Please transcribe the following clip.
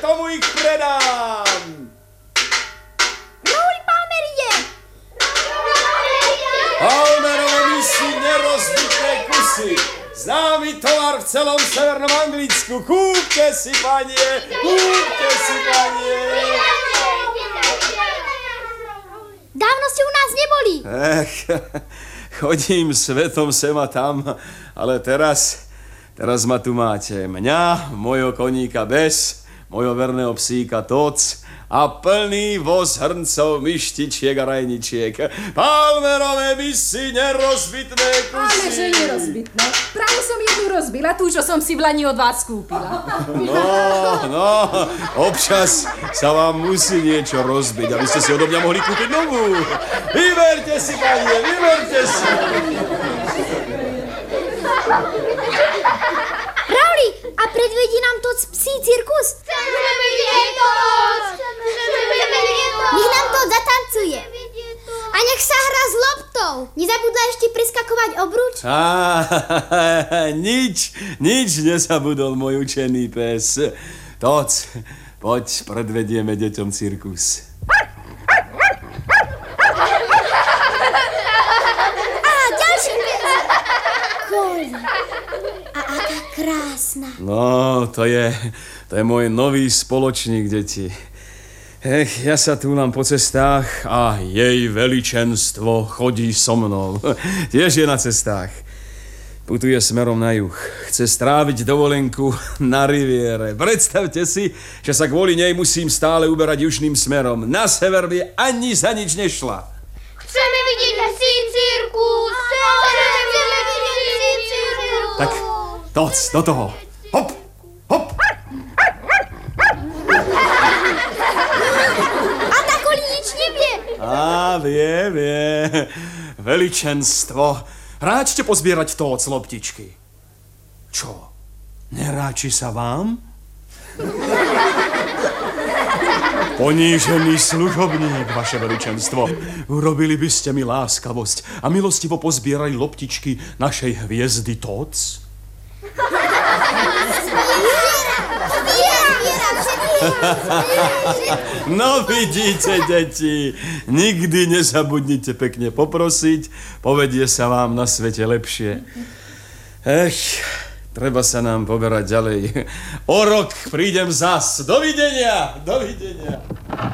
komu ich predám. Raúl Palmer ide! Palmerové misy, nerozbitné kusy. Známy tovar v celom severnom Anglicku. Kúpte si, panie, kúpte si, panie. Dávno ste u nás neboli. Chodím svetom sem a tam, ale teraz ma tu máte. Mňa, mojho koníka Bez, mojho verného psíka Toc a plný voz hrncov, myštičiek a rajničiek. Palmerové misy, nerozbitné kusy. Ale že nerozbitné. Práve som jednu rozbila, tú, čo som si v lani od vás kúpila. No, občas sa vám musí niečo rozbiť, aby ste si odo mňa mohli kúpiť novú. Vyberte si, panie, vyberte si. Rauli, a predvedí nám Toc psí cirkus? Chceme vidieť Toc! Nech nám Toc zatancuje. A nech sa hrá s loptou. Nezabudla ešte priskakovať obruč? Nič nezabudol môj učený pes. Toc, poď, predvedieme deťom cirkus. Á, ďalší pes. Koli. A aká krásna. No, to je môj nový spoločník, deti. Ja sa túlam po cestách a jej veličenstvo chodí so mnou. Tiež je na cestách. Putuje smerom na juh. Chce stráviť dovolenku na riviere. Predstavte si, že sa kvôli nej musím stále uberať južným smerom. Na sever by ani za nič nešla. Chceme vidieť psí cirkus! Chceme vidieť psí cirkus! Tak, Toc, do toho. Hop, hop. A tá Koli nič nevie. Á, vie. Veličenstvo. Ráčte pozbierať Toc loptičky. Čo? Neráči sa vám? Ponížený služobník, vaše veličenstvo. Urobili by ste mi láskavosť a milostivo pozbierali loptičky našej hviezdy Toc? No vidíte, deti, nikdy nezabudnite pekne poprosiť, povedie sa vám na svete lepšie. Treba sa nám poberať ďalej. O rok prídem zas. Dovidenia.